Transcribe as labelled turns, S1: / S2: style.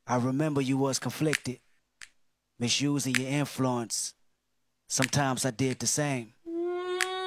S1: I remember you was conflicted, misusing your influence. Sometimes I did the same.